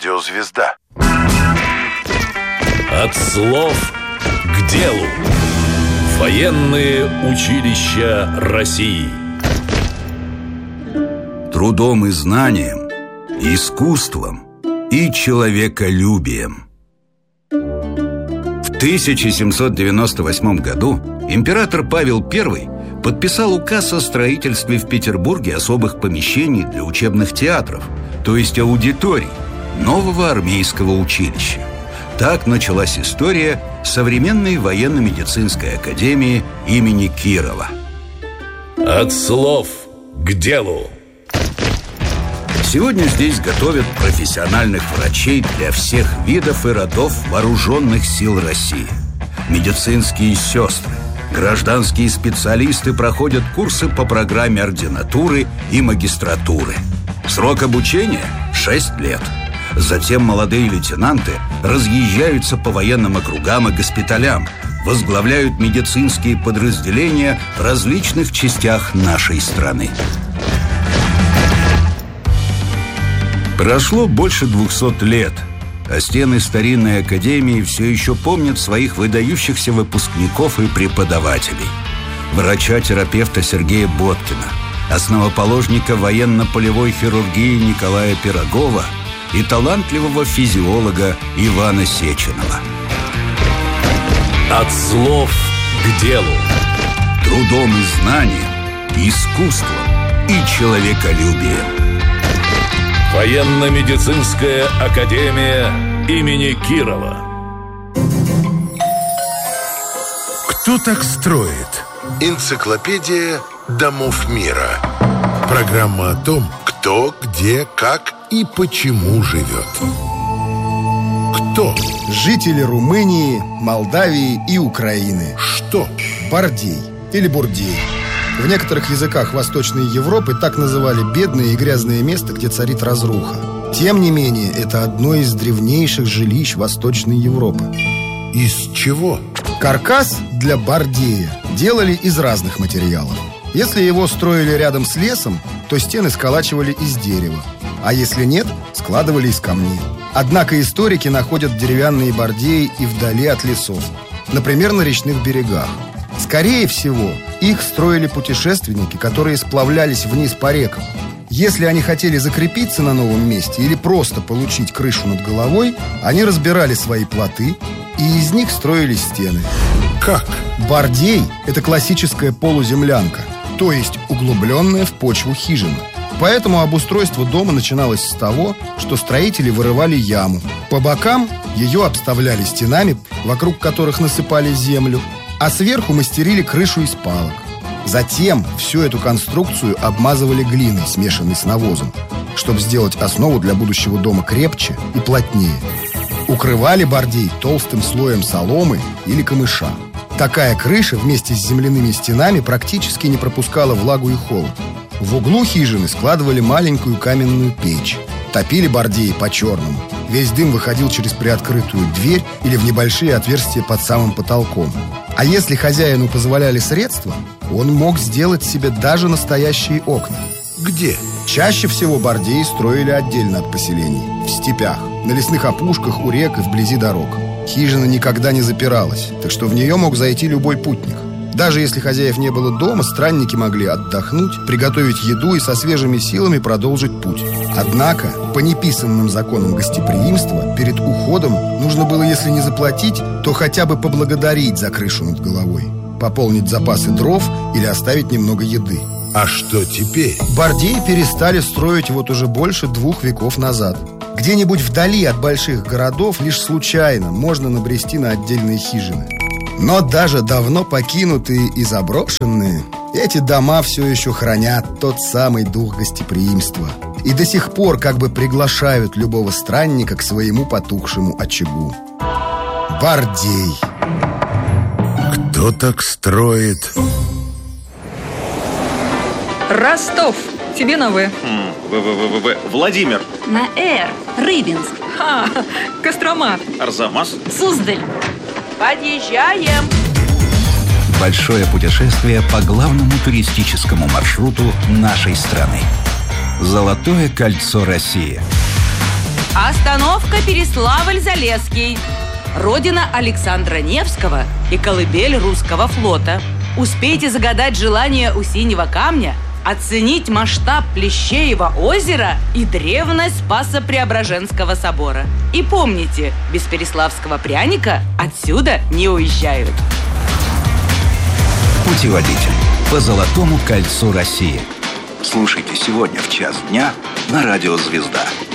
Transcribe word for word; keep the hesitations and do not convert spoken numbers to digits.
Радиозвезда. От слов к делу. Военные училища России. Трудом и знанием, искусством и человеколюбием. В тысяча семьсот девяносто восьмом году император Павел Первый подписал указ о строительстве в Петербурге особых помещений для учебных театров, то есть аудиторий, нового армейского училища. Так началась история современной военно-медицинской академии имени Кирова. От слов к делу. Сегодня здесь готовят профессиональных врачей для всех видов и родов вооруженных сил России. Медицинские сестры, гражданские специалисты проходят курсы по программе ординатуры и магистратуры. Срок обучения – шесть лет. Затем молодые лейтенанты разъезжаются по военным округам и госпиталям, возглавляют медицинские подразделения в различных частях нашей страны. Прошло больше двухсот лет, а стены старинной академии все еще помнят своих выдающихся выпускников и преподавателей. Врача-терапевта Сергея Боткина, основоположника военно-полевой хирургии Николая Пирогова и талантливого физиолога Ивана Сеченова. От слов к делу. Трудом и знанием, искусством и человеколюбием. Военно-медицинская академия имени Кирова. Кто так строит? Энциклопедия домов мира. Программа о том, Кто, где, как и почему живет. Кто? Жители Румынии, Молдавии и Украины. Что? Бардей или Бурдей. В некоторых языках Восточной Европы так называли бедное и грязное место, где царит разруха. Тем не менее, это одно из древнейших жилищ Восточной Европы. Из чего? Каркас для бардея делали из разных материалов. Если его строили рядом с лесом, то стены сколачивали из дерева, а если нет, складывали из камней. Однако историки находят деревянные бардеи и вдали от лесов, например, на речных берегах. Скорее всего, их строили путешественники, которые сплавлялись вниз по рекам. Если они хотели закрепиться на новом месте или просто получить крышу над головой, они разбирали свои плоты и из них строили стены. Как? Бардей – это классическая полуземлянка, то есть углубленная в почву хижина. Поэтому обустройство дома начиналось с того, что строители вырывали яму. По бокам ее обставляли стенами, вокруг которых насыпали землю, а сверху мастерили крышу из палок. Затем всю эту конструкцию обмазывали глиной, смешанной с навозом, чтобы сделать основу для будущего дома крепче и плотнее. Укрывали бардей толстым слоем соломы или камыша. Такая крыша вместе с земляными стенами практически не пропускала влагу и холод. В углу хижины складывали маленькую каменную печь. Топили бардеи по-черному. Весь дым выходил через приоткрытую дверь или в небольшие отверстия под самым потолком. А если хозяину позволяли средства, он мог сделать себе даже настоящие окна. Где? Чаще всего бардеи строили отдельно от поселений, в степях, на лесных опушках, у рек и вблизи дорог. Хижина никогда не запиралась, так что в нее мог зайти любой путник. Даже если хозяев не было дома, странники могли отдохнуть, приготовить еду и со свежими силами продолжить путь. Однако, по неписанным законам гостеприимства, перед уходом нужно было, если не заплатить, то хотя бы поблагодарить за крышу над головой, пополнить запасы дров или оставить немного еды. А что теперь? Бардеи перестали строить вот уже больше двух веков назад. Где-нибудь вдали от больших городов лишь случайно можно набрести на отдельные хижины. Но даже давно покинутые и заброшенные, эти дома все еще хранят тот самый дух гостеприимства и до сих пор как бы приглашают любого странника к своему потухшему очагу. Бардей. Кто так строит? Ростов. Тебе на В. В-В-В-В. Владимир. На Р. Рыбинск. Ха, Кострома. Арзамас. Суздаль. Подъезжаем! Большое путешествие по главному туристическому маршруту нашей страны. Золотое кольцо России. Остановка Переславль-Залесский. Родина Александра Невского и колыбель русского флота. Успейте загадать желание у синего камня, оценить масштаб Плещеева озера и древность Спасо-Преображенского собора. И помните, без переславского пряника отсюда не уезжают. Путеводитель по Золотому кольцу России. Слушайте сегодня в час дня на радио «Звезда».